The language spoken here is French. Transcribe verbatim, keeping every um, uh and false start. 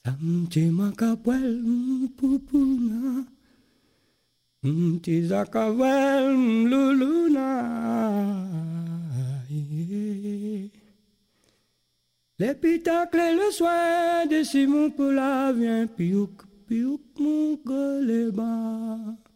Amche makapwel pupuna. Tizakawel luluna. L'épitacle et le soin de Simon Poula vient piouk piouk mon goleba.